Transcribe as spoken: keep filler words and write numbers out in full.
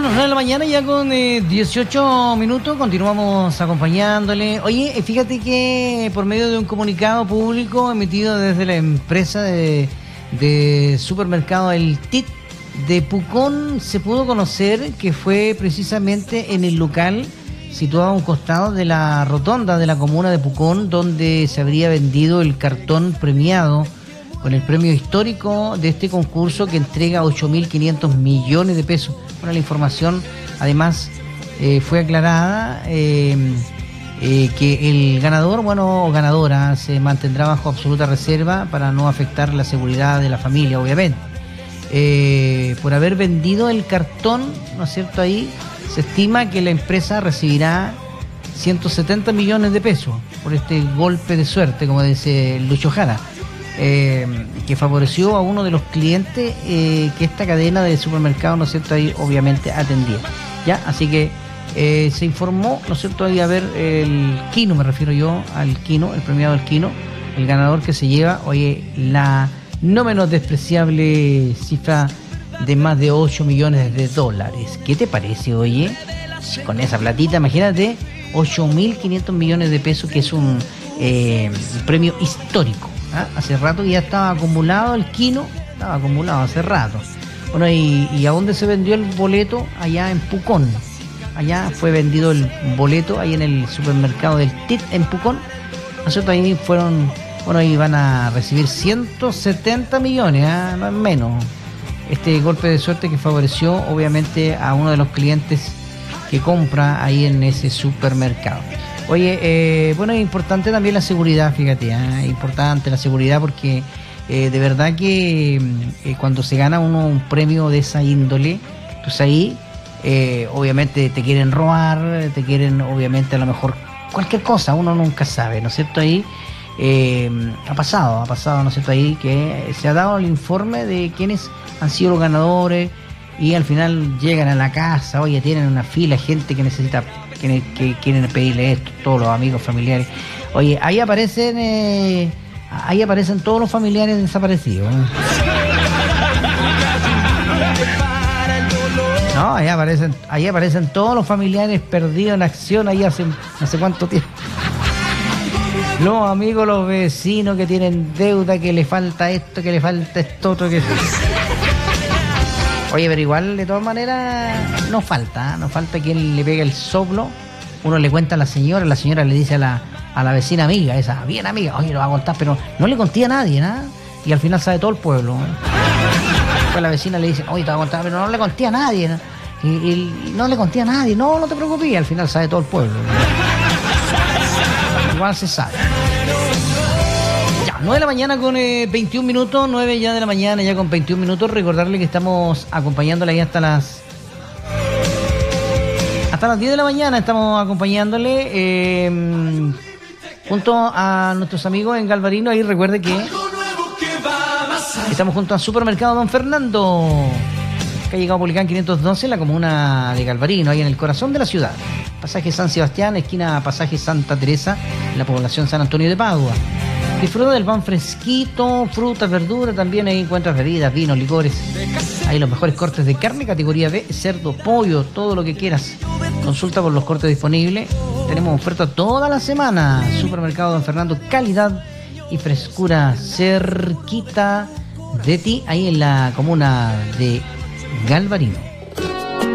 Bueno, nueve de la mañana ya con eh, dieciocho minutos, continuamos acompañándole. Oye, fíjate que por medio de un comunicado público emitido desde la empresa de, de supermercado El Tit de Pucón, se pudo conocer que fue precisamente en el local situado a un costado de la rotonda de la comuna de Pucón, donde se habría vendido el cartón premiado con el premio histórico de este concurso que entrega ocho mil quinientos millones de pesos. Bueno, la información además eh, fue aclarada eh, eh, que el ganador, bueno, o ganadora, se mantendrá bajo absoluta reserva para no afectar la seguridad de la familia, obviamente. Eh, por haber vendido el cartón, ¿no es cierto? Ahí se estima que la empresa recibirá ciento setenta millones de pesos por este golpe de suerte, como dice Lucho Jara. Eh, que favoreció a uno de los clientes eh, que esta cadena de supermercados, ¿no es cierto?, ahí obviamente atendía. Ya, así que eh, se informó, ¿no es cierto?, ahí a ver el Quino, me refiero yo al Quino, el premiado del Quino, el ganador que se lleva, oye, la no menos despreciable cifra de más de ocho millones de dólares. ¿Qué te parece, oye? Con esa platita, imagínate, ocho mil quinientos millones de pesos, que es un, eh, un premio histórico. ¿Ah? Hace rato ya estaba acumulado el Quino, estaba acumulado hace rato. Bueno, y, y ¿a dónde se vendió el boleto? Allá en Pucón. Allá fue vendido el boleto, ahí en el supermercado del Tit en Pucón. Nosotros ahí fueron, bueno, ahí van a recibir ciento setenta millones, ¿eh? No es menos. Este golpe de suerte que favoreció obviamente a uno de los clientes que compra ahí en ese supermercado. Oye, eh, bueno, es importante también la seguridad, fíjate, ¿eh? Es importante la seguridad porque eh, de verdad que eh, cuando se gana uno un premio de esa índole, pues ahí eh, obviamente te quieren robar, te quieren obviamente a lo mejor cualquier cosa, uno nunca sabe, ¿no es cierto? Ahí eh, ha pasado, ha pasado, ¿no es cierto? Ahí que se ha dado el informe de quiénes han sido los ganadores y al final llegan a la casa, oye, tienen una fila, gente que necesita... Que, que quieren pedirle esto, todos los amigos, familiares. Oye, ahí aparecen eh, ahí aparecen todos los familiares desaparecidos, ¿eh? No, ahí aparecen, ahí aparecen todos los familiares perdidos en acción ahí hace no sé cuánto tiempo. Los amigos, los vecinos que tienen deuda, que le falta esto, que le falta esto otro, que... Oye, pero igual, de todas maneras, no falta, ¿eh? No falta quien le pegue el soplo. Uno le cuenta a la señora, la señora le dice a la, a la vecina amiga, esa, bien amiga, oye, lo va a contar, pero no le conté a nadie, ¿no? Y al final sabe todo el pueblo, ¿eh? Después la vecina le dice, oye, te va a contar, pero no le conté a nadie, ¿no? Y, y, y no le conté a nadie, no, no te preocupes, y al final sabe todo el pueblo, ¿no? Igual se sabe. nueve de la mañana con eh, veintiún minutos, nueve ya de la mañana ya con veintiún minutos. Recordarle que estamos acompañándole ahí hasta las hasta las diez de la mañana, estamos acompañándole eh, junto a nuestros amigos en Galvarino. Ahí recuerde que estamos junto al Supermercado Don Fernando, calle Caupolicán quinientos doce, en la comuna de Galvarino, ahí en el corazón de la ciudad. Pasaje San Sebastián, esquina Pasaje Santa Teresa, en la población San Antonio de Padua. Disfruta del pan fresquito, frutas, verduras, también ahí encuentras bebidas, vinos, licores. Hay los mejores cortes de carne, categoría B, cerdo, pollo, todo lo que quieras. Consulta por los cortes disponibles. Tenemos oferta toda la semana. Supermercado Don Fernando, calidad y frescura cerquita de ti, ahí en la comuna de Galvarino.